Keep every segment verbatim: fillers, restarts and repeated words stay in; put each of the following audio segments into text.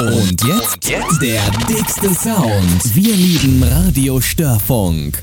Und jetzt, Und jetzt der dickste Sound. Wir lieben Radio Störfunk.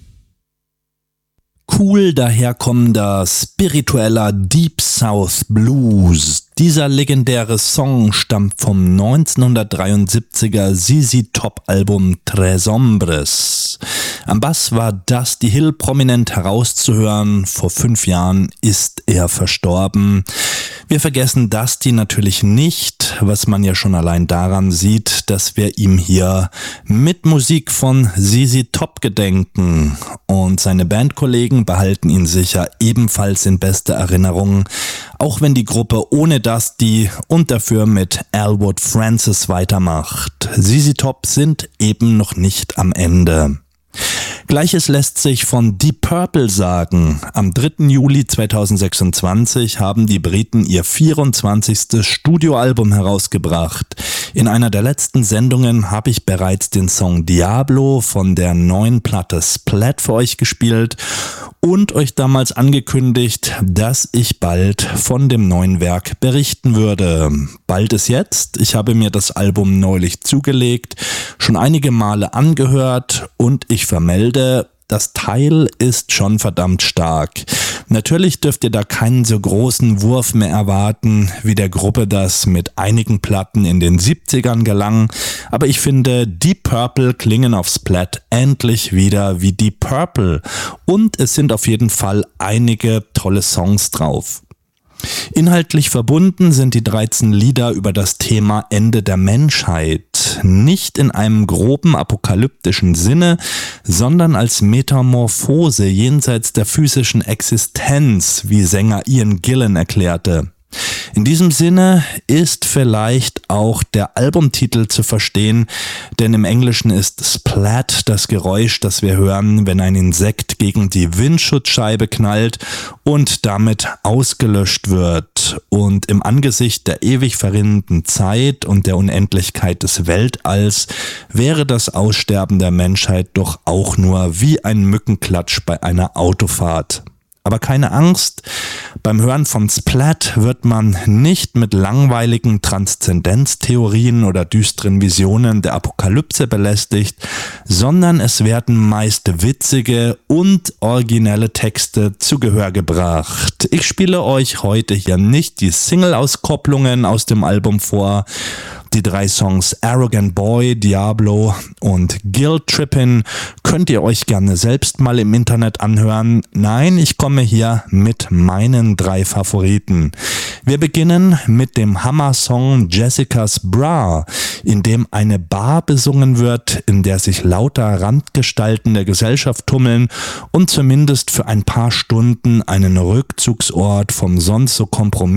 Cool daherkommender, spiritueller Deep South Blues. Dieser legendäre Song stammt vom neunzehnhundertdreiundsiebziger Z Z Top Album Tres Hombres. Am Bass war Dusty Hill prominent herauszuhören. Vor fünf Jahren ist er verstorben. Wir vergessen Dusty natürlich nicht, was man ja schon allein daran sieht, dass wir ihm hier mit Musik von Z Z Top gedenken. Und seine Bandkollegen behalten ihn sicher ebenfalls in bester Erinnerung, auch wenn die Gruppe ohne Dusty und dafür mit Elwood Francis weitermacht. Z Z Top sind eben noch nicht am Ende. Gleiches lässt sich von Deep Purple sagen. Am dritten Juli zweitausendsechsundzwanzig haben die Briten ihr vierundzwanzigstes Studioalbum herausgebracht. In einer der letzten Sendungen habe ich bereits den Song Diablo von der neuen Platte Splat für euch gespielt und euch damals angekündigt, dass ich bald von dem neuen Werk berichten würde. Bald ist jetzt. Ich habe mir das Album neulich zugelegt, schon einige Male angehört und ich vermelde, das Teil ist schon verdammt stark. Natürlich dürft ihr da keinen so großen Wurf mehr erwarten, wie der Gruppe das mit einigen Platten in den siebzigern gelang, aber ich finde, Deep Purple klingen auf Splat endlich wieder wie Deep Purple und es sind auf jeden Fall einige tolle Songs drauf. Inhaltlich verbunden sind die dreizehn Lieder über das Thema Ende der Menschheit. Nicht in einem groben apokalyptischen Sinne, sondern als Metamorphose jenseits der physischen Existenz, wie Sänger Ian Gillan erklärte. In diesem Sinne ist vielleicht auch der Albumtitel zu verstehen, denn im Englischen ist Splat das Geräusch, das wir hören, wenn ein Insekt gegen die Windschutzscheibe knallt und damit ausgelöscht wird. Und im Angesicht der ewig verrinnenden Zeit und der Unendlichkeit des Weltalls wäre das Aussterben der Menschheit doch auch nur wie ein Mückenklatsch bei einer Autofahrt. Aber keine Angst, beim Hören von Splat wird man nicht mit langweiligen Transzendenztheorien oder düsteren Visionen der Apokalypse belästigt, sondern es werden meist witzige und originelle Texte zu Gehör gebracht. Ich spiele euch heute hier nicht die Single-Auskopplungen aus dem Album vor. Die drei Songs Arrogant Boy, Diablo und Guilt Trippin' könnt ihr euch gerne selbst mal im Internet anhören. Nein, ich komme hier mit meinen drei Favoriten. Wir beginnen mit dem Hammer-Song Jessica's Bra, in dem eine Bar besungen wird, in der sich lauter Randgestalten der Gesellschaft tummeln und zumindest für ein paar Stunden einen Rückzugsort vom sonst so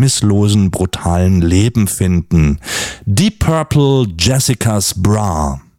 kompromisslosen, brutalen Leben finden. Deep Purple, Jessica's Bra.